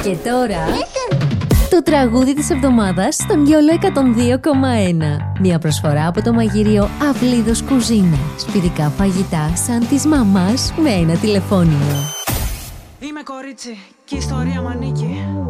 Και τώρα το τραγούδι της εβδομάδας στον YOLO 102,1. Μια προσφορά από το μαγειρίο Αυλίδος Κουζίνα. Σπιτικά φαγητά σαν της μαμάς με ένα τηλεφώνημα. Είμαι κορίτσι και η ιστορία μ' ανήκει.